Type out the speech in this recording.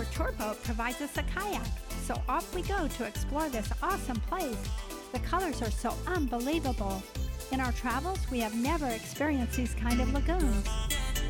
Our tour boat provides us a kayak, so off we go to explore this awesome place. The colors are so unbelievable. In our travels, we have never experienced these kind of lagoons.